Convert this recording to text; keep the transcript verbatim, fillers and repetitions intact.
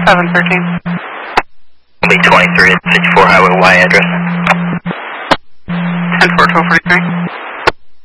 seven thirteen. Lee twenty-three at fifty-four Highway Y address. ten four twelve forty-three.